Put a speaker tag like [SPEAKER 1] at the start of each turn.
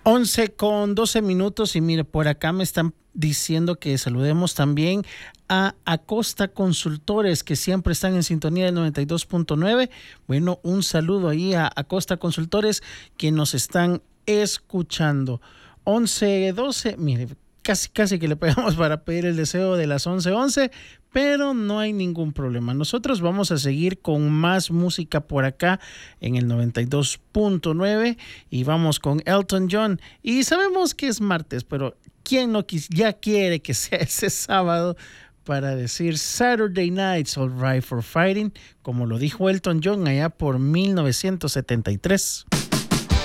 [SPEAKER 1] 11:12 y mire, por acá me están diciendo que saludemos también a Acosta Consultores, que siempre están en sintonía del 92.9. Bueno, un saludo ahí a Acosta Consultores que nos están escuchando. 11:12, mire, casi que le pegamos para pedir el deseo de las 11:11, pero no hay ningún problema. Nosotros vamos a seguir con más música por acá en el 92.9 y vamos con Elton John. Y sabemos que es martes, pero ¿quién no ya quiere que sea ese sábado para decir Saturday Night's All Right for Fighting, como lo dijo Elton John allá por 1973?